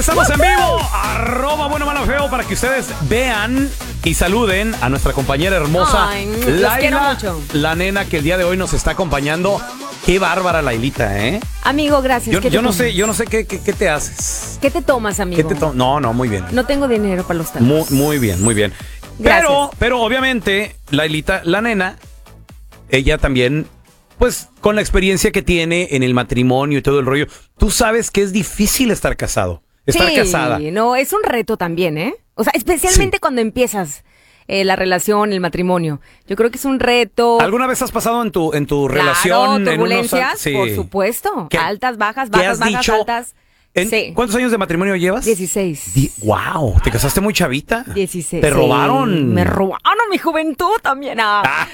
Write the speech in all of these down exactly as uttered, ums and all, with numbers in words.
estamos en vivo. Arroba bueno, malo, feo, para que ustedes vean y saluden a nuestra compañera hermosa, Ay, los quiero Laila, mucho. la nena que el día de hoy nos está acompañando. Qué bárbara, Lailita, ¿eh? Amigo, gracias. Yo, ¿Qué te yo no tomas? sé, yo no sé qué, qué, qué te haces. ¿Qué te tomas, amigo? ¿Qué te to- no, no, muy bien. No tengo dinero para los tacos. Muy, muy bien, muy bien. Gracias. Pero, pero obviamente, Lailita, la nena, ella también, pues, con la experiencia que tiene en el matrimonio y todo el rollo, tú sabes que es difícil estar casado, estar sí, casada. no, es un reto también, ¿eh? O sea, especialmente Sí. cuando empiezas eh, la relación, el matrimonio. Yo creo que es un reto. ¿Alguna vez has pasado en tu, en tu Claro, relación? turbulencias, en unos, por supuesto. ¿Qué- Altas, bajas, qué bajas, has bajas, dicho? altas. En- Sí. ¿Cuántos años de matrimonio llevas? dieciséis. Di- wow, ¿te casaste muy chavita? dieciséis. ¿Te Sí, robaron? Me robaron mi juventud también. Ah. Ah.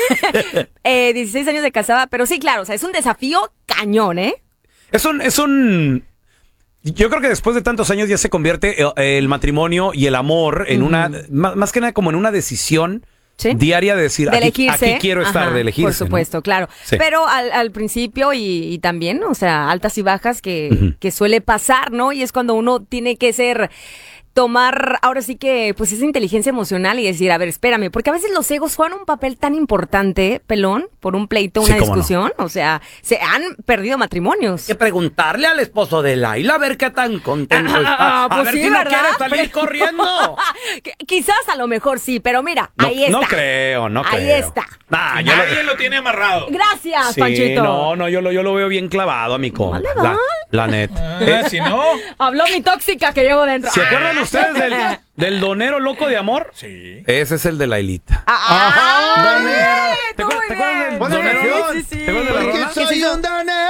eh, dieciséis años de casada, pero sí, claro, o sea, es un desafío cañón, ¿eh? Es un, es un... Yo creo que después de tantos años ya se convierte eh, el matrimonio y el amor en Ujú. una... Más, más que nada como en una decisión ¿Sí? diaria de decir, De aquí, elegirse. aquí quiero estar, Ajá, de elegirse. por supuesto, ¿no? claro. Sí. Pero al, al principio y, y también, o sea, altas y bajas que, Ujú. que suele pasar, ¿no? Y es cuando uno tiene que ser, tomar, ahora sí que, pues esa inteligencia emocional y decir, a ver, espérame, porque a veces los egos juegan un papel tan importante, pelón, por un pleito, Sí, una cómo no. discusión, o sea, se han perdido matrimonios. que preguntarle al esposo de Laila a ver qué tan contento está. Ah, A pues ver sí, si no ¿verdad? quiere salir corriendo. Qu- Quizás a lo mejor sí, pero mira, No, ahí está. no creo, no Ahí creo. está. Nah, yo Nadie lo tiene amarrado. Gracias, Sí, Panchito. no, no, yo lo, yo lo veo bien clavado a mi compa. Vale, La, vale. la neta. Ah, si no, Habló mi tóxica que llevo dentro. ¿Se acuerdan ustedes del, del donero loco de amor? sí. Ese es el de Lailita. ¡Ah! Donero. ¿Te ¿Te acuerdas- te acuerdas del donero? Sí, sí, sí. ¿Te acuerdas de la Porque rola? soy Soy un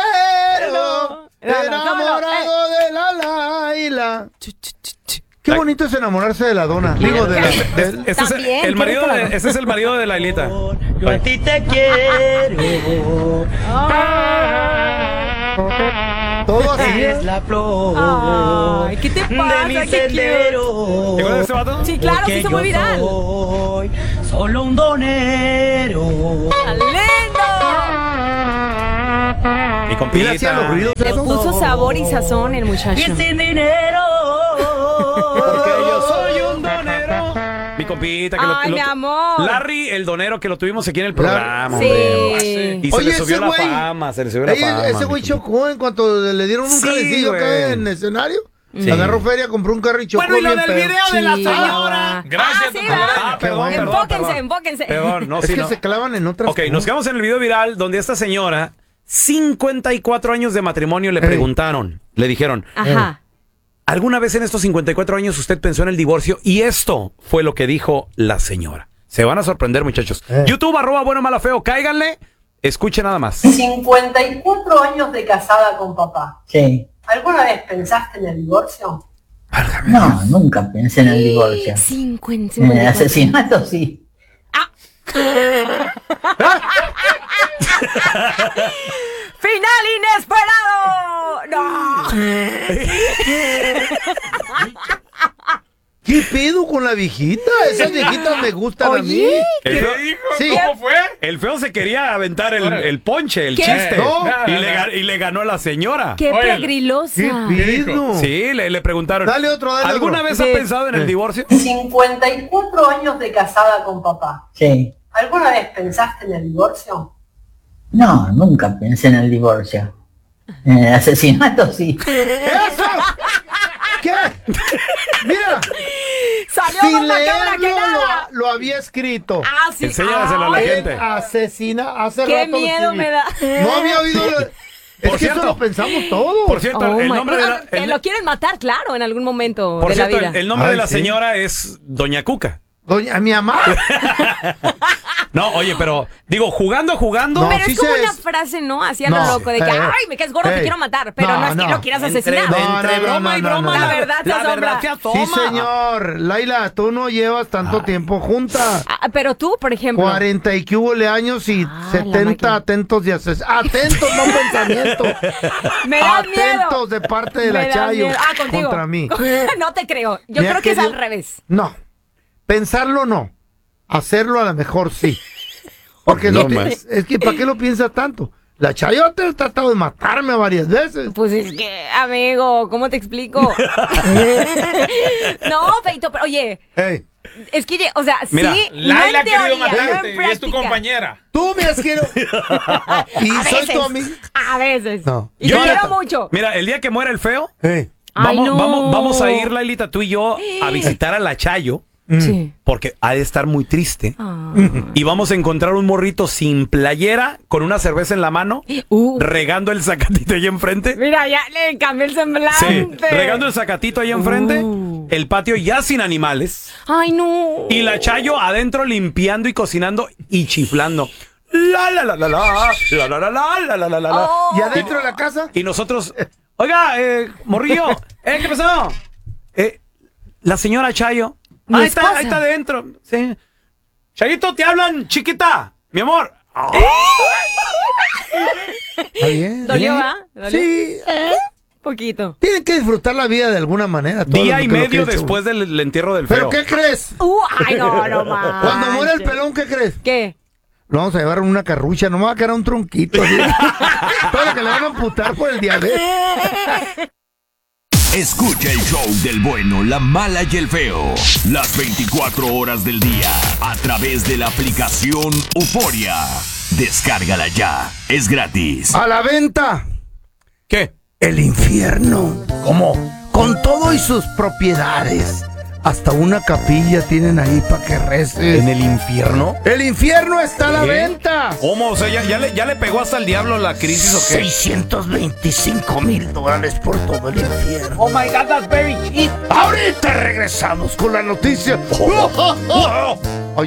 danero, enamorado de la Laila. Qué bonito es enamorarse de la dona. Digo, de la, del- Este es También, el ¿qué marido reclamo? de, ese es el marido de Lailita. Yo a ti te quiero. todo así. Es la flor. Ay, ¿qué te de pasa? mi ¿Qué quieres? sendero. ¿Te acuerdas de ese vato? Sí, claro, Porque sí, hizo muy yo viral. soy solo un donero. ¡Lindo! Mi compita. Mira, hacía los ruidos. Le puso sabor y sazón el Y muchacho. sin dinero. Porque yo soy un donero. Mi compita. Que lo- Ay, lo- mi amor. Larry, el donero que lo tuvimos aquí en el programa. Sí. hombre. Y se Oye, le subió ese la güey- fama, se le subió la Ey, fama. ese güey mi chocó en cuanto le dieron un Sí, calecillo acá güey. en el escenario. Sí. Agarró feria, compró un carro y chocó Bueno, y lo bien del feo. video de la Sí. señora. Gracias, Ah, sí, don ¿verdad? Ah, perdón, Qué bueno. perdón, Enfóquense, perdón. enfóquense. Perdón, no, Es sí, que no. se clavan en otras Ok, nos cosas. quedamos en el video viral donde esta señora, cincuenta y cuatro años de matrimonio, le Ey. preguntaron, le dijeron, Ajá. ¿alguna vez en estos cincuenta y cuatro años usted pensó en el divorcio? Y esto fue lo que dijo la señora. Se van a sorprender, muchachos. Eh. YouTube, arroba bueno, mala, feo, cáiganle. Escuchen nada más. cincuenta y cuatro años de casada con papá. Sí. ¿Alguna vez pensaste en el divorcio? No, nunca pensé en el divorcio. cincuenta, En el cincuenta y cuatro. asesinato sí. ¡Final inesperado! ¡No! ¿Qué pedo con la viejita? Esas viejitas me gustan a mí. Oye, El feo, ¿Qué dijo? Sí. ¿Cómo fue? el feo se quería aventar el, el ponche, el ¿Qué? chiste. No. y, le, ga- y le ganó a la señora. ¡Qué Oye, pegrilosa! ¿Qué pedo? Sí, le, le preguntaron. Dale otro, dale ¿Alguna otro. vez Sí. ha pensado en el Sí. divorcio? cincuenta y cuatro años de casada con papá. Sí. ¿Alguna vez pensaste en el divorcio? No, nunca pensé en el divorcio. En el asesinato sí. ¡Eso! ¿Qué? Mira, ¡Salió sin más macabra que leerlo nada! lo, lo había escrito. ¡Ah, sí! Enséñaselo a la Ay, gente. Asesina, hace ¡Qué rato lo miedo escribí. me da! No había oído. lo- Es Por que cierto. eso lo pensamos todos. Por cierto, Oh el my nombre God. de la, Que el- lo quieren matar, claro, en algún momento por de cierto, la vida. el, el nombre Ay, de la sí. señora es Doña Cuca. Doña, mi mamá. No, oye, pero digo, jugando, jugando. No, Pero sí es como se una es. frase, ¿no? Así a No, lo loco, de que, eh, ¡ay, me caes gordo, te eh, quiero matar! Pero no, no, es que no. lo quieras Entre, asesinar. No, entre no, no, broma no, y no, broma, no. La verdad se la asombra. verdad se asoma. Sí, señor. Laila, tú no llevas tanto tiempo junta. Ah, pero tú, por ejemplo. cuarenta y que hubo le años y Ah, la setenta máquina. atentos de ases. Atentos, no pensamiento. Me das miedo. Atentos de parte de Me la das Chayo miedo. Ah, contigo. contra mí. No te creo. Yo Mira creo que que es al yo- revés. No. Pensarlo no. Hacerlo a lo mejor sí. Porque No lo que- más. es que ¿para qué lo piensas tanto? La Chayote ha tratado de matarme varias veces. Pues es que, amigo, ¿cómo te explico? No, Feito, pero oye, Hey, es que, o sea, Mira, sí, Laila no ha en querido teoría, no matarte en y es tu práctica. compañera. tú me has querido. Y A soy veces, tu amigo. a veces. No. Y Yo te ya- quiero mucho. Mira, el día que muera el feo, Hey. Ay, vamos, no. vamos, vamos a ir, Lailita, tú y yo, a visitar a la Chayo, Sí. porque ha de estar muy triste. Ah. Y vamos a encontrar un morrito sin playera, con una cerveza en la mano, Uh. regando el zacatito ahí enfrente. Mira, ya le cambié el semblante. Sí, regando el zacatito ahí enfrente, Uh. el patio ya sin animales, Ay, no. y la Chayo adentro limpiando y cocinando y chiflando. La la la la la la la la la la la la la. Oh. ¿Y adentro de la casa? Y nosotros, oiga, eh, morrillo, ¿eh, qué pasó? Eh, la señora Chayo. Mi Ahí está, esposa. ahí está adentro. Sí. Chayito, te hablan, chiquita, mi amor. Está bien. ¿Dolió, va? ¿Dolió? Sí. Poquito. Tienen que disfrutar la vida de alguna manera. todo Día lo y que- lo medio que he hecho. después del el entierro del ¿Pero feo. qué crees? Uh, ay, no, no más. Cuando muera el pelón, ¿qué crees? ¿Qué? Lo vamos a llevar en una carrucha, no me va a quedar un tronquito. Así. Todo lo que le van a amputar por el diabetes. Escucha el show del bueno, la mala y el feo. Las veinticuatro horas del día. A través de la aplicación Euforia. Descárgala ya. Es gratis. A la venta, ¿Qué? el infierno. ¿Cómo? Con todo y sus propiedades. Hasta una capilla tienen ahí para que reces. ¿En el infierno? El infierno está a la ¿Qué? venta. ¿Cómo? O sea, ¿ya, ya le, ya le pegó hasta el diablo la crisis o qué? seiscientos veinticinco mil dólares por todo el infierno. Oh my God, that's very cheap. Ahorita regresamos con la noticia.